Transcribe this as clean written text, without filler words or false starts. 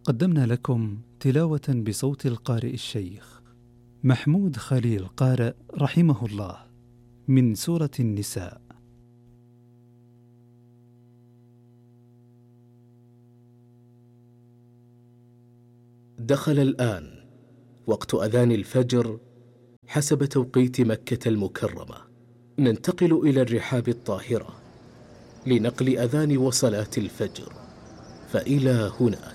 قدمنا لكم تلاوة بصوت القارئ الشيخ محمود خليل قارئ رحمه الله من سورة النساء. دخل الآن وقت أذان الفجر حسب توقيت مكة المكرمة. ننتقل إلى الرحاب الطاهرة لنقل أذان وصلاة الفجر، فإلى هناك.